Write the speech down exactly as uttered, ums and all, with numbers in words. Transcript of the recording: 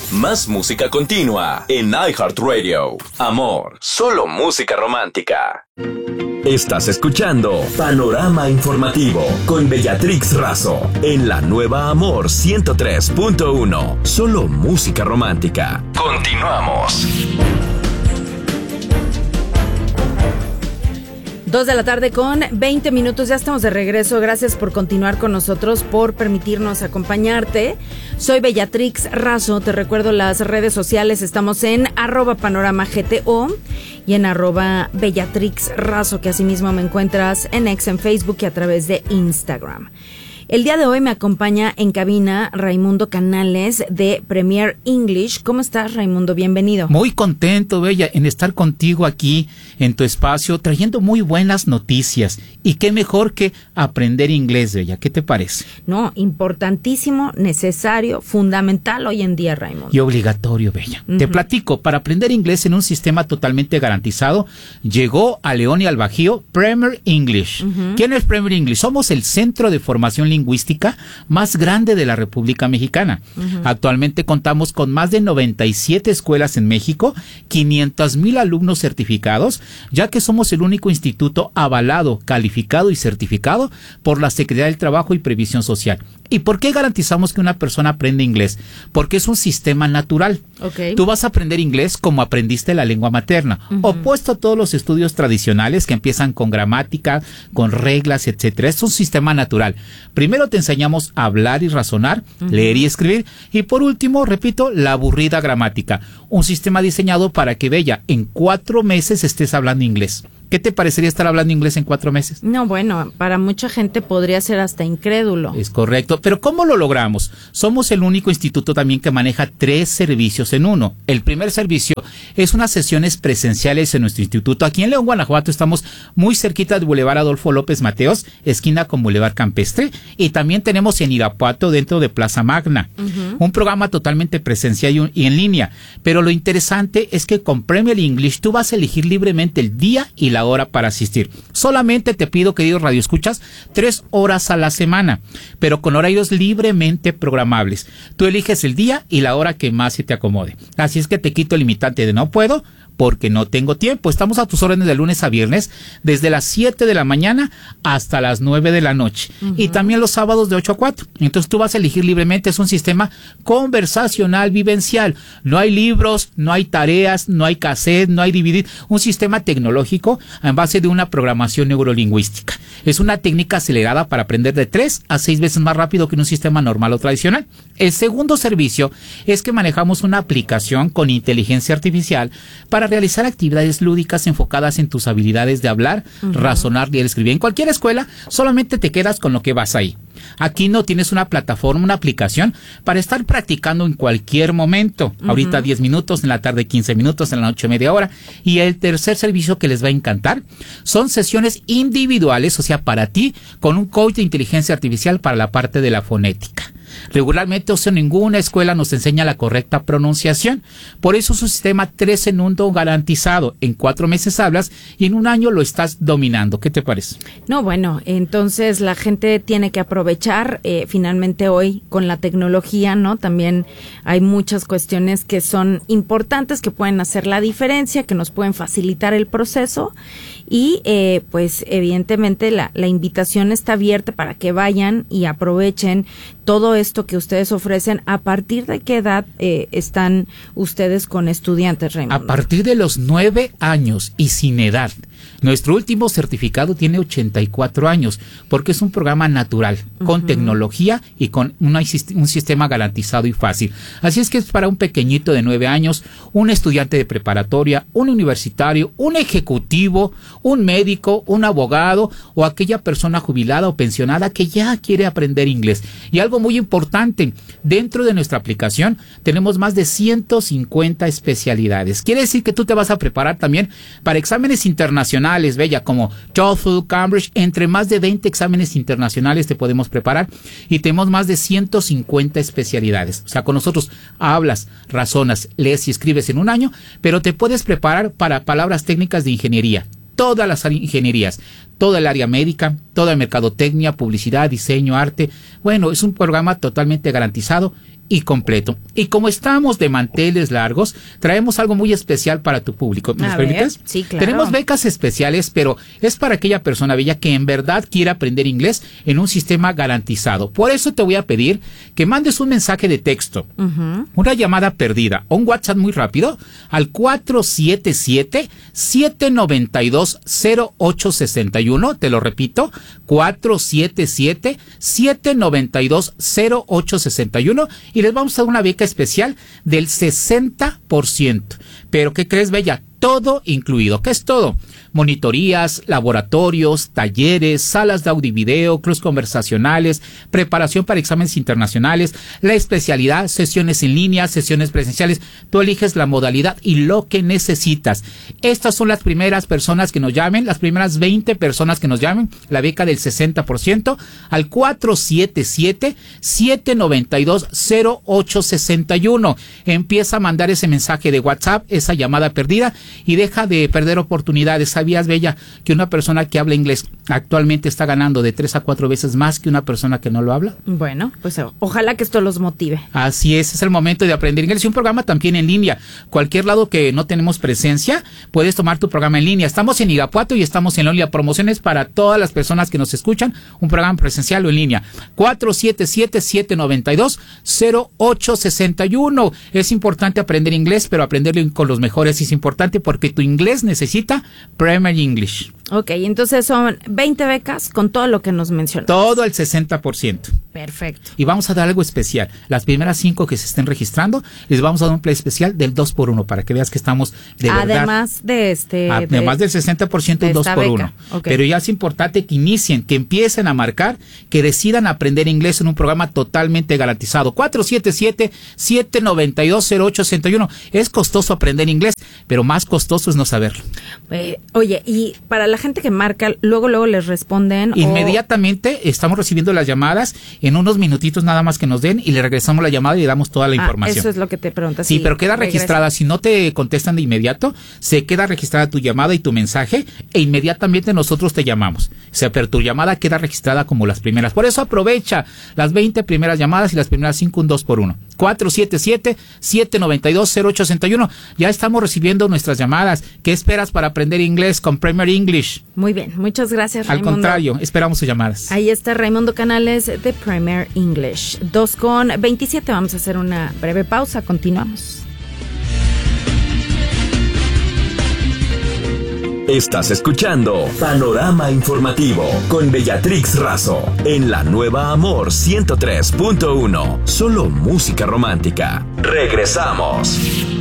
Más música continua en iHeartRadio. Amor, solo música romántica. Estás escuchando Panorama Informativo con Bellatrix Razo en la nueva Amor ciento tres punto uno. Solo música romántica. Continuamos. Dos de la tarde con veinte minutos, ya estamos de regreso. Gracias por continuar con nosotros, por permitirnos acompañarte. Soy Bellatrix Razo, te recuerdo las redes sociales, estamos en arroba panorama gto y en arroba Bellatrix Razo, que asimismo me encuentras en X, en Facebook y a través de Instagram. El día de hoy me acompaña en cabina Raimundo Canales de Premier English. ¿Cómo estás, Raimundo? Bienvenido. Muy contento, Bella, en estar contigo aquí en tu espacio, trayendo muy buenas noticias. Y qué mejor que aprender inglés, Bella. ¿Qué te parece? No, importantísimo, necesario, fundamental hoy en día, Raimundo. Y obligatorio, Bella. Uh-huh. Te platico, para aprender inglés en un sistema totalmente garantizado, llegó a León y al Bajío Premier English. Uh-huh. ¿Quién es Premier English? Somos el centro de formación lingüística lingüística más grande de la República Mexicana. Uh-huh. Actualmente contamos con más de noventa y siete escuelas en México, quinientos mil alumnos certificados, ya que somos el único instituto avalado, calificado y certificado por la Secretaría del Trabajo y Previsión Social. ¿Y por qué garantizamos que una persona aprende inglés? Porque es un sistema natural. Okay. Tú vas a aprender inglés como aprendiste la lengua materna, uh-huh. opuesto a todos los estudios tradicionales que empiezan con gramática, con reglas, etcétera. Es un sistema natural. Primero te enseñamos a hablar y razonar, uh-huh. leer y escribir, y por último, repito, la aburrida gramática. Un sistema diseñado para que, Bella, en cuatro meses estés hablando inglés. ¿Qué te parecería estar hablando inglés en cuatro meses? No, bueno, para mucha gente podría ser hasta incrédulo. Es correcto, pero ¿cómo lo logramos? Somos el único instituto también que maneja tres servicios en uno. El primer servicio es unas sesiones presenciales en nuestro instituto. Aquí en León, Guanajuato, estamos muy cerquita de Boulevard Adolfo López Mateos, esquina con Boulevard Campestre, y también tenemos en Irapuato, dentro de Plaza Magna, uh-huh. un programa totalmente presencial y, un, y en línea. Pero lo interesante es que con Premier English tú vas a elegir libremente el día y la hora para asistir. Solamente te pido, queridos radioescuchas, tres horas a la semana, pero con horarios libremente programables. Tú eliges el día y la hora que más se te acomode. Así es que te quito el limitante de no puedo, porque no tengo tiempo. Estamos a tus órdenes de lunes a viernes, desde las siete de la mañana hasta las nueve de la noche. Uh-huh. Y también los sábados de ocho a cuatro. Entonces tú vas a elegir libremente. Es un sistema conversacional, vivencial. No hay libros, no hay tareas, no hay cassette, no hay D V D. Un sistema tecnológico en base de una programación neurolingüística. Es una técnica acelerada para aprender de tres a seis veces más rápido que en un sistema normal o tradicional. El segundo servicio es que manejamos una aplicación con inteligencia artificial para realizar actividades lúdicas enfocadas en tus habilidades de hablar, uh-huh. razonar y escribir. En cualquier escuela solamente te quedas con lo que vas ahí. Aquí no tienes una plataforma, una aplicación para estar practicando en cualquier momento. Uh-huh. Ahorita diez minutos, en la tarde quince minutos, en la noche media hora. Y el tercer servicio que les va a encantar son sesiones individuales, o sea, para ti, con un coach de inteligencia artificial para la parte de la fonética. Regularmente, o sea, ninguna escuela nos enseña la correcta pronunciación. Por eso es un sistema tres en uno garantizado. En cuatro meses hablas y en un año lo estás dominando. ¿Qué te parece? No, bueno, entonces la gente tiene que aprovechar eh, finalmente hoy con la tecnología, ¿no? También hay muchas cuestiones que son importantes, que pueden hacer la diferencia, que nos pueden facilitar el proceso y eh, pues evidentemente la, la invitación está abierta para que vayan y aprovechen todo esto que ustedes ofrecen. ¿A partir de qué edad eh, están ustedes con estudiantes, Raimundo? A partir de los nueve años y sin edad. Nuestro último certificado tiene ochenta y cuatro años, porque es un programa natural, con uh-huh. tecnología y con una, un sistema garantizado y fácil. Así es que es para un pequeñito de nueve años, un estudiante de preparatoria, un universitario, un ejecutivo, un médico, un abogado o aquella persona jubilada o pensionada que ya quiere aprender inglés. Y algo muy importante, dentro de nuestra aplicación tenemos más de ciento cincuenta especialidades. Quiere decir que tú te vas a preparar también para exámenes internacionales, Bella, como TOEFL, Cambridge, entre más de veinte exámenes internacionales te podemos preparar y tenemos más de ciento cincuenta especialidades. O sea, con nosotros hablas, razonas, lees y escribes en un año, pero te puedes preparar para palabras técnicas de ingeniería. Todas las ingenierías, toda el área médica, toda la mercadotecnia, publicidad, diseño, arte. Bueno, es un programa totalmente garantizado y completo. Y como estamos de manteles largos, traemos algo muy especial para tu público. ¿Me permites? Sí, claro. Tenemos becas especiales, pero es para aquella persona bella que en verdad quiere aprender inglés en un sistema garantizado. Por eso te voy a pedir que mandes un mensaje de texto, uh-huh. una llamada perdida o un WhatsApp muy rápido al cuatro siete siete, siete nueve dos, cero ocho seis uno. Te lo repito, cuatro siete siete, siete nueve dos, cero ocho seis uno, y les vamos a dar una beca especial del sesenta por ciento. Pero ¿qué crees, bella? Todo incluido. ¿Qué es todo? Monitorías, laboratorios, talleres, salas de audio y video, clubs conversacionales, preparación para exámenes internacionales, la especialidad, sesiones en línea, sesiones presenciales. Tú eliges la modalidad y lo que necesitas. Estas son las primeras personas que nos llamen, las primeras veinte personas que nos llamen, la beca del sesenta por ciento al cuatro siete siete, siete nueve dos, cero ocho seis uno. Empieza a mandar ese mensaje de WhatsApp, esa llamada perdida, y deja de perder oportunidades. ¿Sabías, bella, que una persona que habla inglés actualmente está ganando de tres a cuatro veces más que una persona que no lo habla? Bueno, pues ojalá que esto los motive. Así es, es el momento de aprender inglés. Y un programa también en línea. Cualquier lado que no tenemos presencia, puedes tomar tu programa en línea. Estamos en Irapuato y estamos en Lolia. Promociones para todas las personas que nos escuchan, un programa presencial o en línea. cuatro siete siete, siete nueve dos, cero ocho seis uno. Es importante aprender inglés, pero aprenderlo con los mejores es importante porque tu inglés necesita Premier English. Ok, entonces son veinte becas con todo lo que nos mencionas. Todo el sesenta por ciento. Perfecto. Y vamos a dar algo especial. Las primeras cinco que se estén registrando, les vamos a dar un play especial del dos por uno para que veas que estamos de Además verdad. Además de este... Además de, del sesenta por ciento, un dos por uno. Okay. Pero ya es importante que inicien, que empiecen a marcar, que decidan aprender inglés en un programa totalmente garantizado. cuatro siete siete, siete nueve dos, cero ocho seis uno. Es costoso aprender inglés, pero más costoso es no saberlo. Eh, oye, y para la gente que marca, luego luego les responden. Inmediatamente o... estamos recibiendo las llamadas en unos minutitos nada más que nos den y le regresamos la llamada y le damos toda la ah, información. Eso es lo que te preguntas. Sí, sí, pero queda regresa. registrada. Si no te contestan de inmediato, se queda registrada tu llamada y tu mensaje e inmediatamente nosotros te llamamos. O sea, pero tu llamada queda registrada como las primeras. Por eso aprovecha las veinte primeras llamadas y las primeras cinco, un dos por uno. cuatro siete siete, siete nueve dos, cero ocho seis uno. Ya estamos recibiendo nuestras llamadas. ¿Qué esperas para aprender inglés con Premier English? Muy bien, muchas gracias, Raimundo. Al contrario, esperamos sus llamadas. Ahí está Raimundo Canales de Premier English. dos con veintisiete, vamos a hacer una breve pausa, continuamos. Estás escuchando Panorama Informativo con Bellatrix Razo en la nueva Amor ciento tres punto uno. Solo música romántica. Regresamos.